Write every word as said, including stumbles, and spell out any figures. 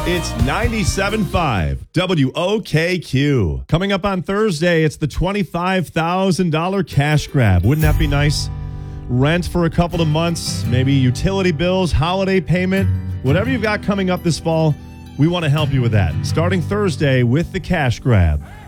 It's ninety-seven point five W O K Q. Coming up on Thursday, it's the twenty-five thousand dollars cash grab. Wouldn't that be nice? Rent for a couple of months, maybe utility bills, holiday payment, whatever you've got coming up this fall, we want to help you with that. Starting Thursday with the cash grab.